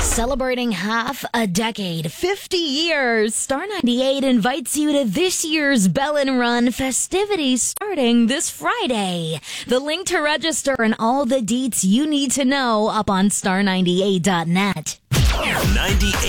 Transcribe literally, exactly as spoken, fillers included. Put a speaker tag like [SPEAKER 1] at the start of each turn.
[SPEAKER 1] Celebrating half a decade, fifty years, Star ninety-eight invites you to this year's Bellin Run festivities starting this Friday. The link to register and all the deets you need to know up on star ninety-eight dot net.
[SPEAKER 2] ninety-eight